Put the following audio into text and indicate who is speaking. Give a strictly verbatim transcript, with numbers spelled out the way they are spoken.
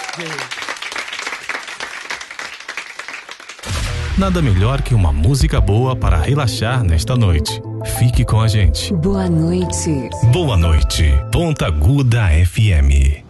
Speaker 1: Nada melhor que uma música boa para relaxar nesta noite. Fique com a gente.
Speaker 2: Boa noite.
Speaker 1: Boa noite, Ponta Aguda F M.